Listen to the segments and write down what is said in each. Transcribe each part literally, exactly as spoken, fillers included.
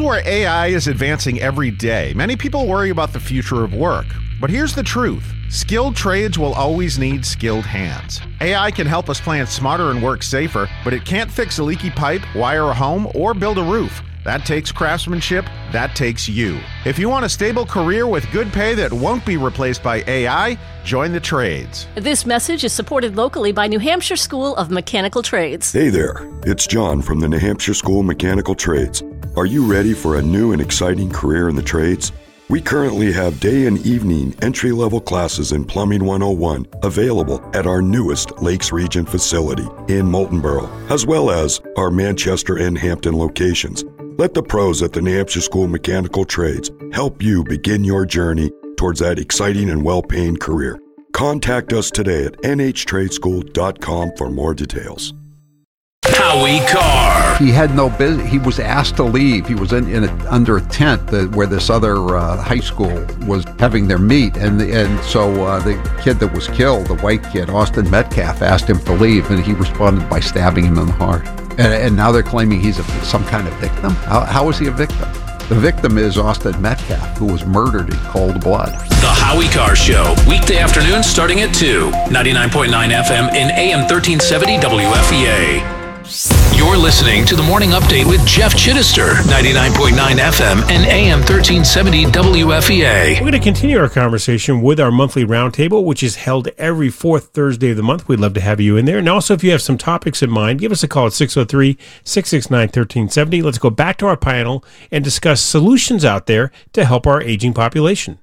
where A I is advancing every day, many people worry about the future of work. But here's the truth. Skilled trades will always need skilled hands. A I can help us plan smarter and work safer, but it can't fix a leaky pipe, wire a home, or build a roof. That takes craftsmanship. That takes you. If you want a stable career with good pay that won't be replaced by A I, join the trades. This message is supported locally by New Hampshire School of Mechanical Trades. Hey there, it's John from the New Hampshire School of Mechanical Trades. Are you ready for a new and exciting career in the trades? We currently have day and evening entry-level classes in Plumbing one oh one available at our newest Lakes Region facility in Moultonboro, as well as our Manchester and Hampton locations. Let the pros at the New Hampshire School of Mechanical Trades help you begin your journey towards that exciting and well-paying career. Contact us today at n h trade school dot com for more details. Howie Carr. He had no business. He was asked to leave. He was in, in a, under a tent that, where this other uh, high school was having their meet, and and so uh, the kid that was killed, the white kid, Austin Metcalf, asked him to leave, and he responded by stabbing him in the heart. And, and now they're claiming he's a, some kind of victim. How, how is he a victim? The victim is Austin Metcalf, who was murdered in cold blood. The Howie Carr Show, weekday afternoons starting at two, ninety-nine point nine F M in A M thirteen seventy W F E A. You're listening to the Morning Update with Jeff Chittister, ninety-nine point nine F M and A M thirteen seventy W F E A. We're going to continue our conversation with our monthly roundtable, which is held every fourth Thursday of the month. We'd love to have you in there. And also, if you have some topics in mind, give us a call at six oh three, six six nine, one three seven oh. Let's go back to our panel and discuss solutions out there to help our aging population.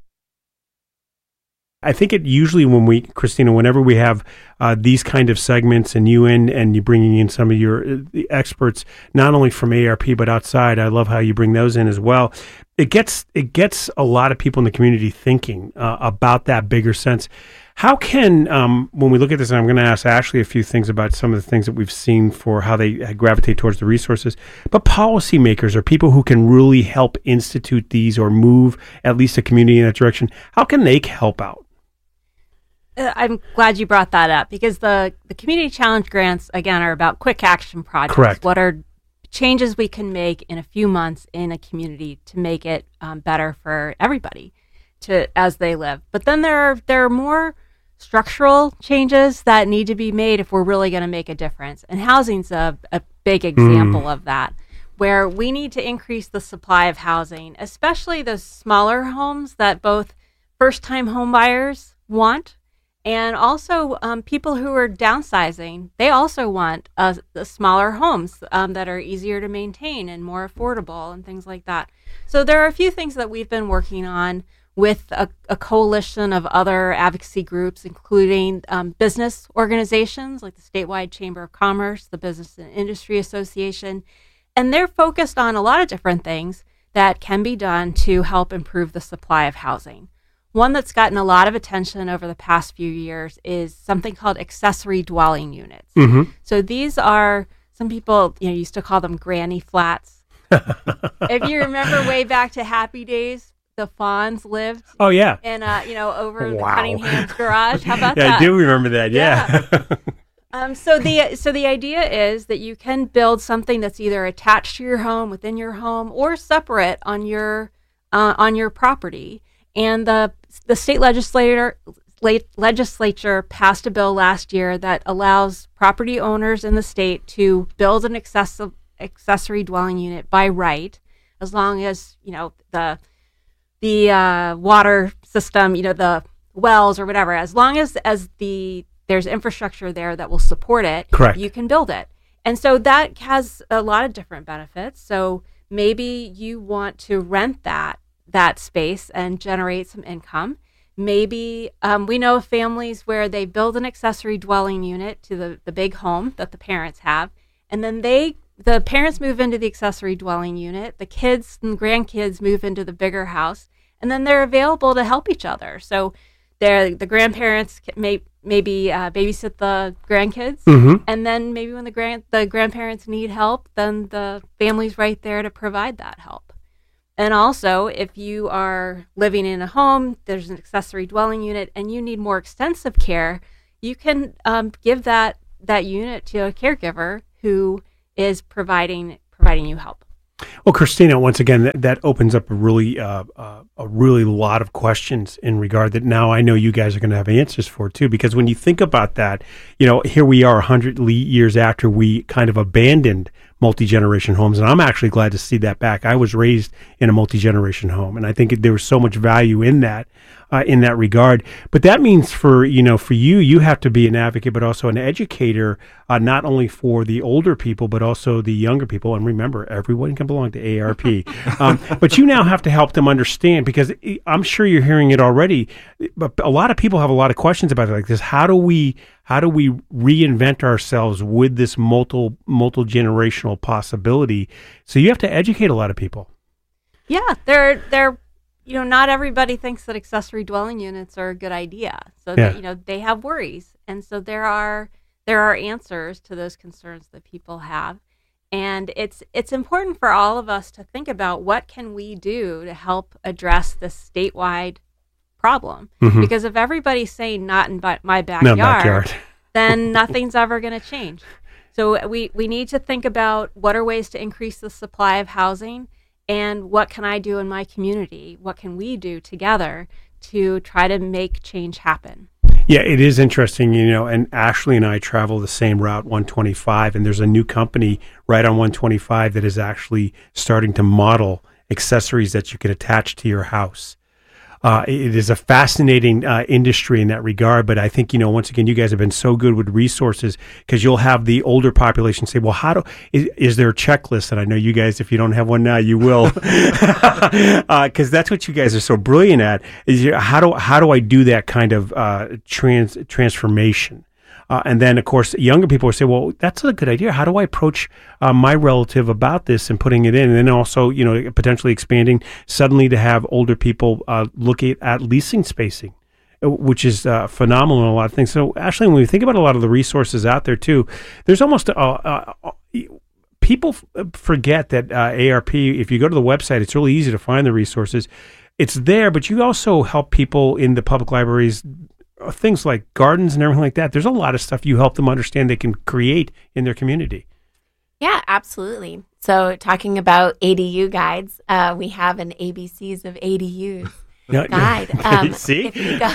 I think it usually when we, Christina, whenever we have uh, these kind of segments and you in and you bringing in some of your uh, the experts, not only from A A R P but outside, I love how you bring those in as well. It gets it gets a lot of people in the community thinking uh, about that bigger sense. How can, um, when we look at this, and I'm going to ask Ashley a few things about some of the things that we've seen for how they gravitate towards the resources, but policymakers or people who can really help institute these or move at least a community in that direction, how can they help out? I'm glad you brought that up because the, the community challenge grants, again, are about quick action projects. Correct. What are changes we can make in a few months in a community to make it um, better for everybody to as they live. But then there are, there are more structural changes that need to be made if we're really going to make a difference. And housing's a, a big example mm. of that, where we need to increase the supply of housing, especially those smaller homes that both first-time home buyers want. And also um, people who are downsizing, they also want uh, the smaller homes um, that are easier to maintain and more affordable and things like that. So there are a few things that we've been working on with a, a coalition of other advocacy groups, including um, business organizations like the Statewide Chamber of Commerce, the Business and Industry Association. And they're focused on a lot of different things that can be done to help improve the supply of housing. One that's gotten a lot of attention over the past few years is something called accessory dwelling units. Mm-hmm. So these are, some people you know used to call them granny flats. If you remember way back to Happy Days, the Fonz lived. Oh yeah, and uh, you know over wow. the Cunningham's garage. How about yeah, that? I do remember that. Yeah. yeah. um, so the so the idea is that you can build something that's either attached to your home, within your home, or separate on your uh, on your property. And the the state legislator legislature passed a bill last year that allows property owners in the state to build an access- accessory dwelling unit by right, as long as you know the the uh, water system, you know the wells or whatever, as long as as the there's infrastructure there that will support it. Correct. You can build it, and so that has a lot of different benefits. So maybe you want to rent that. that space and generate some income. Maybe um, we know of families where they build an accessory dwelling unit to the, the big home that the parents have, and then they the parents move into the accessory dwelling unit, the kids and grandkids move into the bigger house, and then they're available to help each other. So they're, the grandparents may maybe uh, babysit the grandkids, mm-hmm. and then maybe when the grand the grandparents need help, then the family's right there to provide that help. And also, if you are living in a home, there's an accessory dwelling unit, and you need more extensive care, you can um, give that that unit to a caregiver who is providing providing you help. Well, Christina, once again, that, that opens up a really, uh, uh, a really lot of questions in regard that now I know you guys are going to have answers for too. Because when you think about that, you know, here we are, a hundred years after we kind of abandoned multi-generation homes, and I'm actually glad to see that back. I was raised in a multi-generation home, and I think there was so much value in that, uh, in that regard. But that means for you know, for you, you have to be an advocate, but also an educator, uh, not only for the older people, but also the younger people. And remember, everyone can belong to A A R P. um, but you now have to help them understand, because I'm sure you're hearing it already. But a lot of people have a lot of questions about it, like this. How do we how do we reinvent ourselves with this multi multi generational possibility? So you have to educate a lot of people. Yeah, they're they're you know, not everybody thinks that accessory dwelling units are a good idea. So Yeah. that, you know, they have worries, and so there are there are answers to those concerns that people have. And it's it's important for all of us to think about what can we do to help address this statewide problem. Mhm. Because if everybody's saying not in ba- my backyard, No backyard. then nothing's ever going to change. So we, we need to think about what are ways to increase the supply of housing, and what can I do in my community? What can we do together to try to make change happen? Yeah, it is interesting, you know, and Ashley and I travel the same route, one twenty-five, and there's a new company right on one twenty-five that is actually starting to model accessories that you can attach to your house. Uh, it is a fascinating uh, industry in that regard, but I think, you know, once again, you guys have been so good with resources, because you'll have the older population say, well, how do, is, is there a checklist? And I know you guys, if you don't have one now, you will, because uh, that's what you guys are so brilliant at, is you, how do, how do I do that kind of uh, trans transformation? Uh, and then, of course, younger people will say, well, that's a good idea. How do I approach uh, my relative about this and putting it in? And then also, you know, potentially expanding suddenly to have older people uh, look at, at leasing spacing, which is uh, phenomenal in a lot of things. So, Ashley, when we think about a lot of the resources out there, too, there's almost a, a, a people f- forget that uh, A R P, if you go to the website, it's really easy to find the resources. It's there, but you also help people in the public libraries, things like gardens and everything like that. There's a lot of stuff you help them understand they can create in their community. Yeah, absolutely. So talking about A D U guides, uh, we have an A B Cs of A D Us No, guide. no. Um, See? If you, go,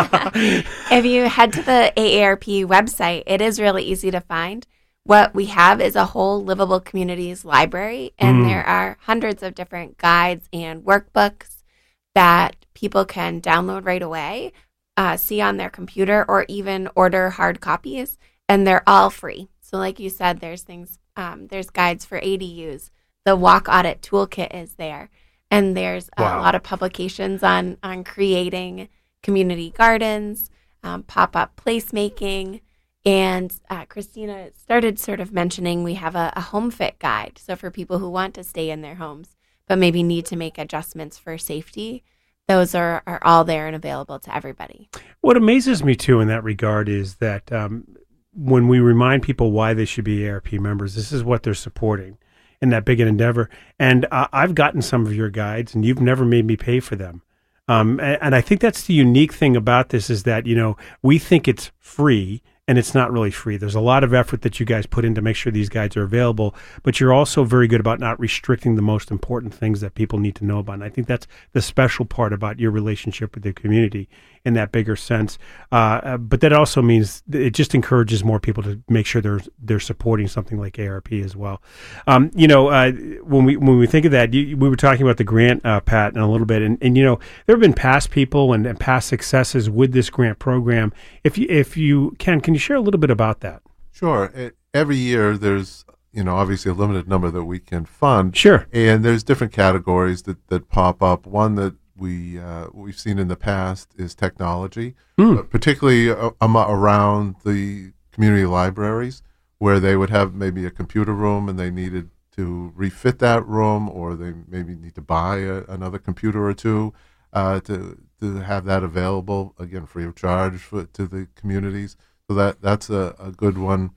if you head to the A A R P website, it is really easy to find. What we have is a whole livable communities library, and Mm. there are hundreds of different guides and workbooks that people can download right away, uh, see on their computer, or even order hard copies, and they're all free. So like you said, there's things, um, there's guides for A D Us. The Walk Audit Toolkit is there, and there's Wow. a lot of publications on, on creating community gardens, um, pop-up placemaking, and uh, Christina started sort of mentioning we have a, a home fit guide. So for people who want to stay in their homes, but maybe need to make adjustments for safety, those are, are all there and available to everybody. What amazes me, too, in that regard is that um, when we remind people why they should be A R P members, this is what they're supporting in that big endeavor. And uh, I've gotten some of your guides, and you've never made me pay for them. Um, and, and I think that's the unique thing about this, is that, you know, we think it's free, and it's not really free. There's a lot of effort that you guys put in to make sure these guides are available, but you're also very good about not restricting the most important things that people need to know about. And I think that's the special part about your relationship with the community in that bigger sense. Uh, uh, but that also means it just encourages more people to make sure they're they're supporting something like A R P as well. Um, you know, uh, when we when we think of that, you, we were talking about the grant, uh, Pat, in a little bit, and, and you know, there have been past people and, and past successes with this grant program. If you if you can, can you share a little bit about that? Sure. E- Every year there's, you know, obviously a limited number that we can fund. Sure. And there's different categories that, that pop up. One that we, uh, we've seen in the past is technology, Mm. uh, particularly uh, um, around the community libraries, where they would have maybe a computer room and they needed to refit that room, or they maybe need to buy a, another computer or two uh, to, to have that available, again, free of charge for, to the communities. So that that's a, a good one.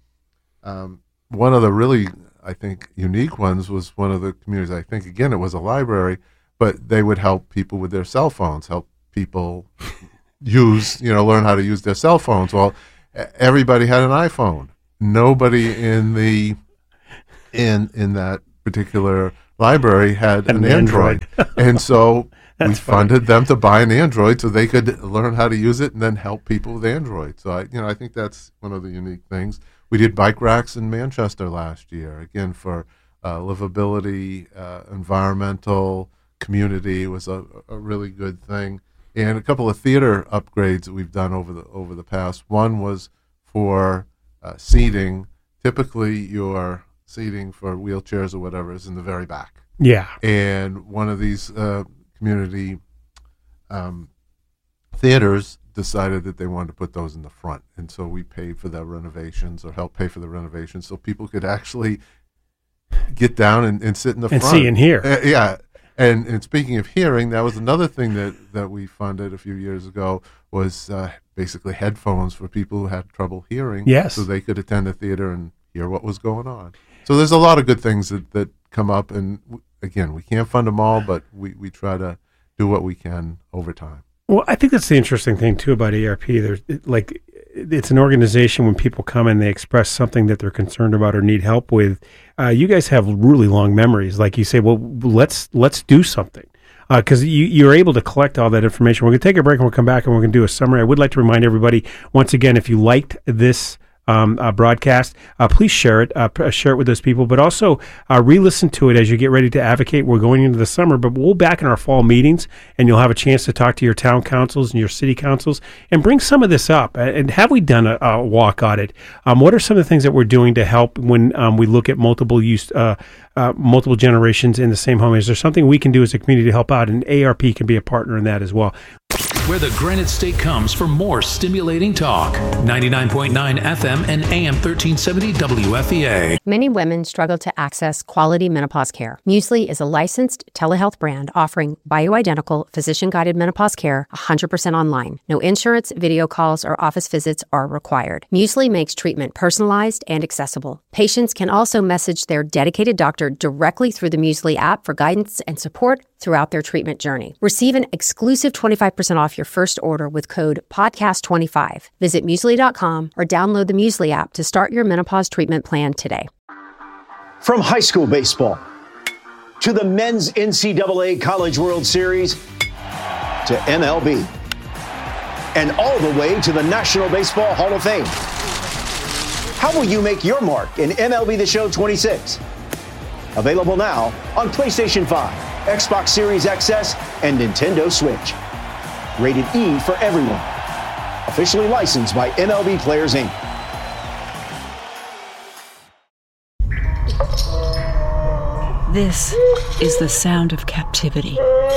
Um, one of the really, I think, unique ones was one of the communities. I think, again, it was a library, but they would help people with their cell phones, help people use, you know, learn how to use their cell phones. Well, e- everybody had an iPhone. Nobody in the in in that particular library had an, An Android. Android. And so we That's funny. funded them to buy an Android so they could learn how to use it and then help people with Android. So, I, you know, I think that's one of the unique things. We did bike racks in Manchester last year, again, for uh, livability, uh, environmental, community. It was a, a really good thing. And a couple of theater upgrades that we've done over the over the past. One was for uh, seating. Typically, your seating for wheelchairs or whatever is in the very back. Yeah. And one of these uh, community um, theaters decided that they wanted to put those in the front. And so we paid for the renovations or helped pay for the renovations so people could actually get down and, and sit in the And front. see and hear. Uh, yeah. And, and speaking of hearing, that was another thing that, that we funded a few years ago was uh, basically headphones for people who had trouble hearing. Yes. So they could attend the theater and hear what was going on. So there's a lot of good things that, that come up. And w- again, we can't fund them all, but we, we try to do what we can over time. Well, I think that's the interesting thing too about A R P. There's it, like it's an organization when people come and they express something that they're concerned about or need help with. Uh, you guys have really long memories. Like you say, well, let's let's do something because uh, you you're able to collect all that information. We're going to take a break and we'll come back and we're going to do a summary. I would like to remind everybody once again, if you liked this Um, uh, broadcast, uh, please share it, uh, p- share it with those people, but also uh, re-listen to it as you get ready to advocate. We're going into the summer, but we'll back in our fall meetings, and you'll have a chance to talk to your town councils and your city councils and bring some of this up. And have we done a, a walk audit? Um, what are some of the things that we're doing to help when um, we look at multiple use, uh, uh, multiple generations in the same home? Is there something we can do as a community to help out? And A R P can be a partner in that as well. Where the Granite State comes for more stimulating talk. ninety-nine point nine F M and A M thirteen seventy W F E A. Many women struggle to access quality menopause care. Muesli is a licensed telehealth brand offering bioidentical, physician-guided menopause care one hundred percent online. No insurance, video calls, or office visits are required. Muesli makes treatment personalized and accessible. Patients can also message their dedicated doctor directly through the Muesli app for guidance and support throughout their treatment journey. Receive an exclusive twenty-five percent off your first order with code podcast twenty-five. Visit muesli dot com or download the Muesli app to start your menopause treatment plan today. From high school baseball to the men's N C double A College World Series to M L B and all the way to the National Baseball Hall of Fame. How will you make your mark in M L B The Show twenty-six? Available now on PlayStation five, Xbox Series X S, and Nintendo Switch. Rated E for everyone. Officially licensed by M L B Players, Incorporated. This is the sound of captivity.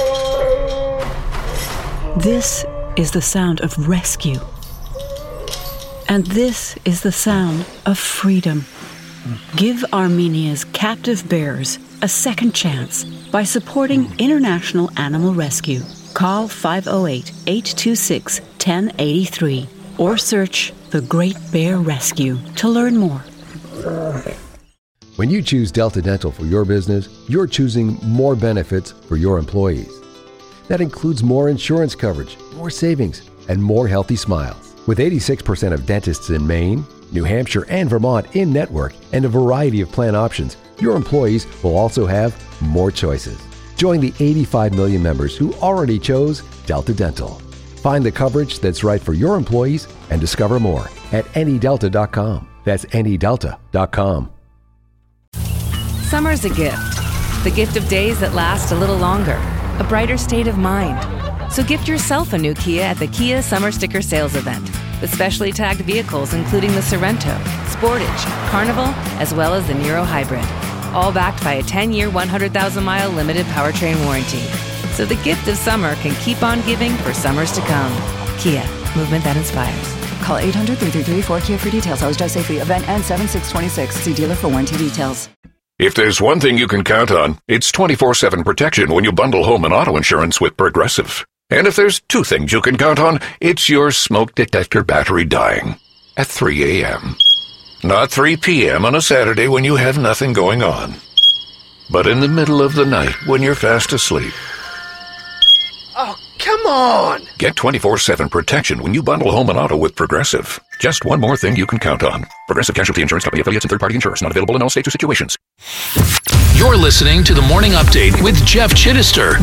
This is the sound of rescue. And this is the sound of freedom. Give Armenia's captive bears a second chance by supporting International Animal Rescue. Call five oh eight, eight two six, one oh eight three or search The Great Bear Rescue to learn more. When you choose Delta Dental for your business, you're choosing more benefits for your employees. That includes more insurance coverage, more savings, and more healthy smiles. With eighty-six percent of dentists in Maine, New Hampshire, and Vermont in-network, and a variety of plan options, your employees will also have more choices. Join the eighty-five million members who already chose Delta Dental. Find the coverage that's right for your employees and discover more at any delta dot com. That's any delta dot com. Summer's a gift. The gift of days that last a little longer. A brighter state of mind. So gift yourself a new Kia at the Kia Summer Sticker Sales Event. With specially tagged vehicles including the Sorrento, Sportage, Carnival, as well as the Niro Hybrid. All backed by a ten-year, one hundred thousand mile limited powertrain warranty. So the gift of summer can keep on giving for summers to come. Kia, movement that inspires. Call eight hundred, three three three, four K I A for details. Always drive safely. Event ends seven six twenty-six. See dealer for warranty details. If there's one thing you can count on, it's twenty-four seven protection when you bundle home and auto insurance with Progressive. And if there's two things you can count on, it's your smoke detector battery dying at three a.m. Not three p.m. on a Saturday when you have nothing going on, but in the middle of the night when you're fast asleep. Oh, come on! Get twenty-four seven protection when you bundle home and auto with Progressive. Just one more thing you can count on. Progressive Casualty Insurance Company, affiliates, and third-party insurers. Not available in all states or situations. You're listening to the Morning Update with Jeff Chittister,